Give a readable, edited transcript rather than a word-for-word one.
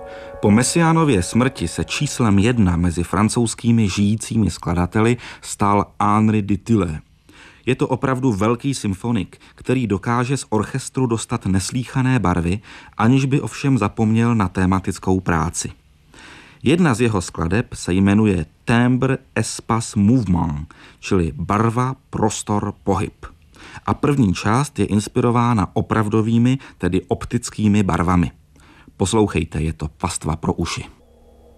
Po Messianově smrti se číslem 1 mezi francouzskými žijícími skladateli stal Henri Dutilleux. Je to opravdu velký symfonik, který dokáže z orchestru dostat neslýchané barvy, aniž by ovšem zapomněl na tématickou práci. Jedna z jeho skladeb se jmenuje Timbre, espace, mouvement, čili barva, prostor, pohyb. A první část je inspirována opravdovými, tedy optickými barvami. Poslouchejte, je to pastva pro uši.